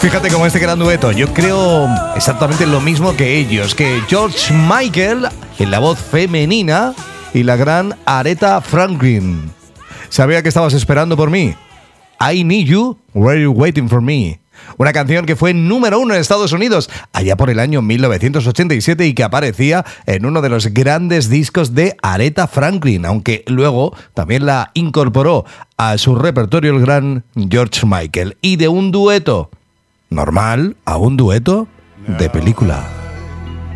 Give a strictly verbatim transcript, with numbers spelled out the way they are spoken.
Fíjate cómo este gran dueto. Yo creo exactamente lo mismo que ellos, que George Michael en la voz femenina y la gran Aretha Franklin. Sabía que estabas esperando por mí. I Need You, Were You Waiting For Me. Una canción que fue número uno en Estados Unidos allá por el año mil novecientos ochenta y siete y que aparecía en uno de los grandes discos de Aretha Franklin, aunque luego también la incorporó a su repertorio el gran George Michael. Y de un dueto normal a un dueto de película.